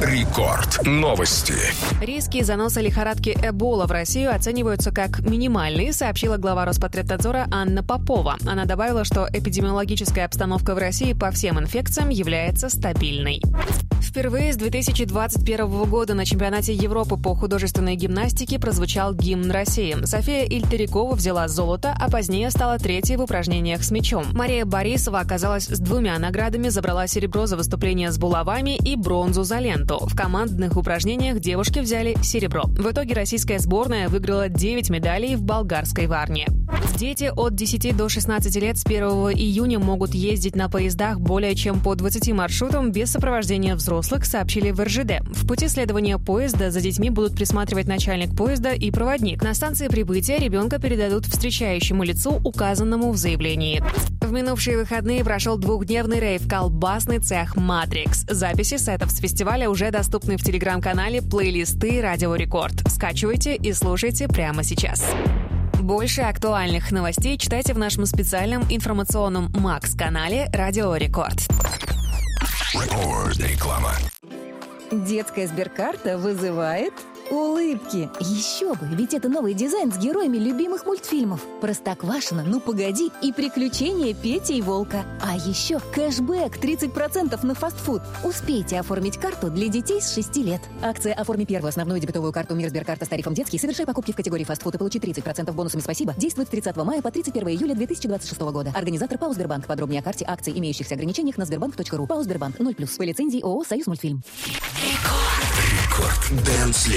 Рекорд. Новости. Риски заноса лихорадки Эбола в Россию оцениваются как минимальные, сообщила глава Роспотребнадзора Анна Попова. Она добавила, что эпидемиологическая обстановка в России по всем инфекциям является стабильной. Впервые с 2021 года на чемпионате Европы по художественной гимнастике прозвучал гимн России. София Ильтерикова взяла золото, а позднее стала третьей в упражнениях с мячом. Мария Борисова оказалась с 2 наградами, забрала серебро за выступление с булавами и бронзу за ленту. В командных упражнениях девушки взяли серебро. В итоге российская сборная выиграла 9 медалей в болгарской Варне. Дети от 10 до 16 лет с 1 июня могут ездить на поездах более чем по 20 маршрутам без сопровождения взрослых, сообщили в РЖД. В пути следования поезда за детьми будут присматривать начальник поезда и проводник. На станции прибытия ребенка передадут встречающему лицу, указанному в заявлении. В минувшие выходные прошел 2-дневный рейв «Колбасный цех Матрикс». Записи сетов с фестиваля уже доступны в телеграм-канале «Плейлисты Радио Рекорд». Скачивайте и слушайте прямо сейчас. Больше актуальных новостей читайте в нашем специальном информационном Макс-канале «Радио Рекорд». Реклама. Детская сберкарта вызывает улыбки. Еще бы, ведь это новый дизайн с героями любимых мультфильмов. Простоквашино, Ну погоди и Приключения Пети и Волка. А еще кэшбэк 30% на фастфуд. Успейте оформить карту для детей с 6 лет. Акция «Оформи первую основную дебетовую карту Мир Сберкарта с тарифом детский. Совершай покупки в категории фастфуд и получи 30% бонусами «Спасибо». Действует с 30 мая по 31 июля 2026 года. Организатор ПАО «Сбербанк». Подробнее о карте акций, имеющихся ограничениях на sberbank.ru. ПАО «Сбербанк» 0+. По лицензии ООО «Союз мультфильм». Рекорд Дэнс